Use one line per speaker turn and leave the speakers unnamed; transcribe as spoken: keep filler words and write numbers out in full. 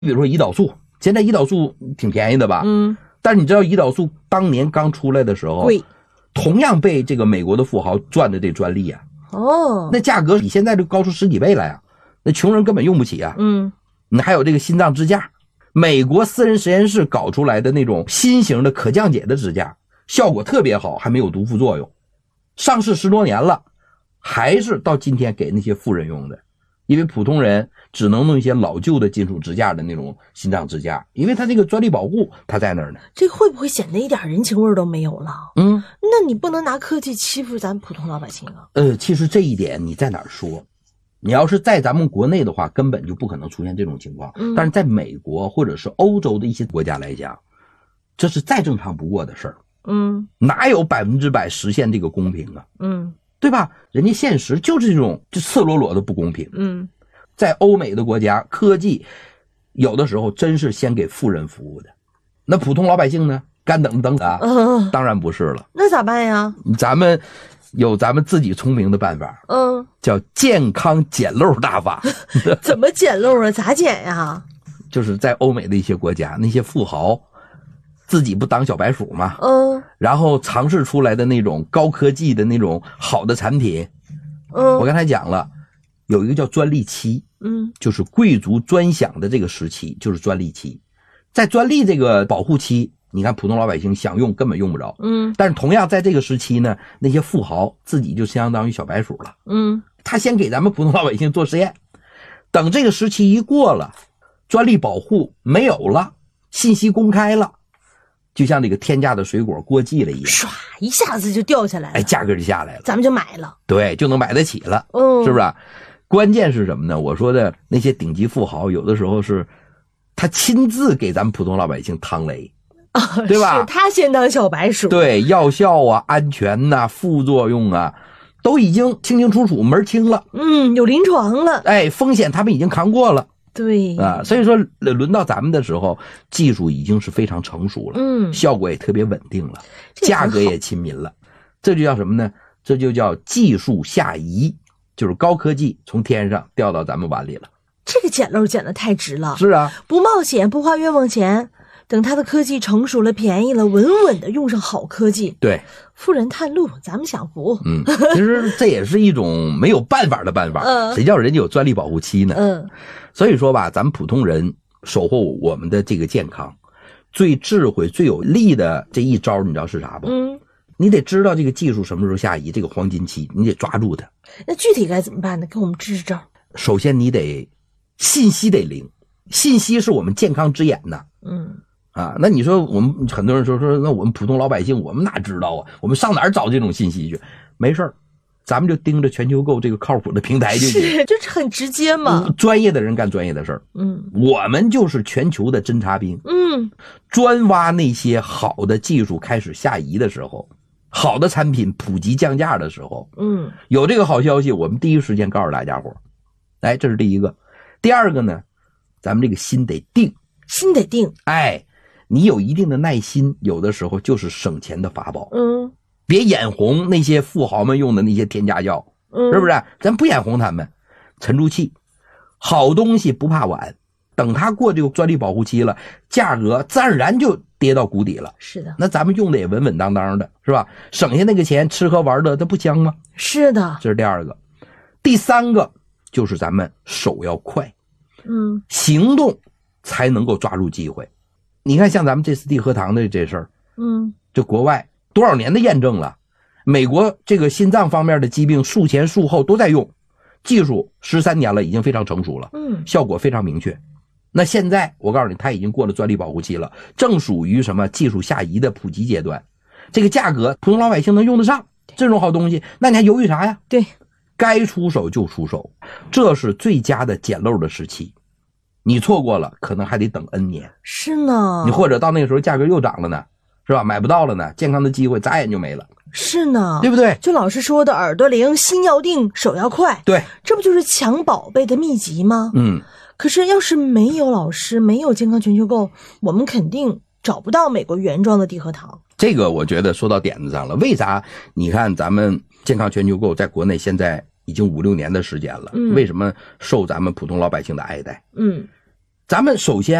比如说胰岛素，现在胰岛素挺便宜的吧？
嗯，
但是你知道胰岛素当年刚出来的时候，
贵，
同样被这个美国的富豪赚的这专利啊，
哦，
那价格比现在就高出十几倍来啊，那穷人根本用不起啊。
嗯，
你还有这个心脏支架，美国私人实验室搞出来的那种新型的可降解的支架，效果特别好，还没有毒副作用，上市十多年了，还是到今天给那些富人用的。因为普通人只能弄一些老旧的金属支架的那种心脏支架，因为它这个专利保护它在那儿呢。
这会不会显得一点人情味都没有了？
嗯，
那你不能拿科技欺负咱普通老百姓啊。
呃，其实这一点你在哪儿说？你要是在咱们国内的话，根本就不可能出现这种情况。
嗯，
但是在美国或者是欧洲的一些国家来讲，这是再正常不过的事儿。
嗯，
哪有百分之百实现这个公平啊？
嗯，
对吧？人家现实就是这种就赤裸裸的不公平。
嗯，
在欧美的国家，科技有的时候真是先给富人服务的，那普通老百姓呢？干等等啊？
嗯，
当然不是了。
那咋办呀？
咱们有咱们自己聪明的办法，
嗯，
叫健康捡漏大法。
怎么捡漏啊？咋捡呀？
就是在欧美的一些国家，那些富豪自己不当小白鼠吗？
嗯，
然后尝试出来的那种高科技的那种好的产品，
嗯，
我刚才讲了，有一个叫专利期，
嗯，
就是贵族专享的这个时期，就是专利期。在专利这个保护期，你看普通老百姓想用根本用不着，
嗯，
但是同样在这个时期呢，那些富豪自己就相当于小白鼠了，
嗯，
他先给咱们普通老百姓做实验，等这个时期一过了，专利保护没有了，信息公开了，就像这个天价的水果过季了一样，
唰一下子就掉下来了，
哎，价格就下来了，
咱们就买了，
对，就能买得起了，
嗯，
是不是？关键是什么呢？我说的那些顶级富豪，有的时候是他亲自给咱们普通老百姓趟雷，
啊，
对吧？
是他先当小白鼠，
对，药效啊、安全呐、啊、副作用啊，都已经清清楚楚门清了。
嗯，有临床了，
哎，风险他们已经扛过了。
对
啊，所以说轮到咱们的时候，技术已经是非常成熟了，
嗯，
效果也特别稳定了，价格也亲民了，这就叫什么呢？这就叫技术下移，就是高科技从天上掉到咱们碗里了。
这个捡漏捡得太值了，
是啊，
不冒险不花冤枉钱，等他的科技成熟了便宜了，稳稳的用上好科技，
对，
富人探路，咱们享福。
嗯，其实这也是一种没有办法的办法，
嗯，
谁叫人家有专利保护期呢？
嗯，
所以说吧，咱们普通人守护我们的这个健康，最智慧、最有力的这一招，你知道是啥不？
嗯，
你得知道这个技术什么时候下移，这个黄金期你得抓住它。
那具体该怎么办呢？给我们支支招。
首先你得信息得灵，信息是我们健康之眼呐。
嗯，
啊，那你说我们很多人说说，那我们普通老百姓我们哪知道啊？我们上哪儿找这种信息去？没事儿，咱们就盯着全球购这个靠谱的平台就行。
是，这很直接嘛。
专业的人干专业的事儿，
嗯，
我们就是全球的侦察兵。
嗯，
专挖那些好的技术开始下移的时候，好的产品普及降价的时候，
嗯，
有这个好消息，我们第一时间告诉大家伙。哎，这是第一个。第二个呢，咱们这个心得定，
心得定。
哎，你有一定的耐心，有的时候就是省钱的法宝。
嗯，
别眼红那些富豪们用的那些添加药，
嗯，
是不是？咱不眼红他们，沉住气，好东西不怕晚，等它过这个专利保护期了，价格自然而然就跌到谷底了。
是的，
那咱们用的也稳稳当当的，是吧？省下那个钱，吃喝玩乐，它不香吗？
是的，
这是第二个。第三个就是咱们手要快，
嗯，
行动才能够抓住机会。你看，像咱们这次地核糖的这事儿，
嗯，
这国外多少年的验证了，美国这个心脏方面的疾病术前术后都在用，技术十三年了，已经非常成熟了，
嗯，
效果非常明确。那现在我告诉你，它已经过了专利保护期了，正属于什么技术下移的普及阶段。这个价格普通老百姓能用得上这种好东西，那你还犹豫啥呀？
对，
该出手就出手，这是最佳的捡漏的时期。你错过了，可能还得等 N 年。
是呢，
你或者到那个时候价格又涨了呢，是吧？买不到了呢，健康的机会眨眼就没了。
是呢，
对不对？
就老师说的耳朵灵，心要定，手要快。
对，
这不就是抢宝贝的秘籍吗？
嗯。
可是要是没有老师，没有健康全球购，我们肯定找不到美国原装的地核糖。
这个我觉得说到点子上了。为啥？你看咱们健康全球购在国内现在已经五六年的时间了，
嗯，
为什么受咱们普通老百姓的爱戴？
嗯，
咱们首先